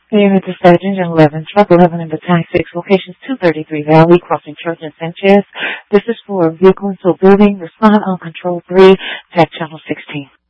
Unit dispatch engine 11, truck 11 and battalion 6, locations 233 Valley, crossing Church and Sanchez. This is for vehicle into a building. Respond on control 3, tech channel 16.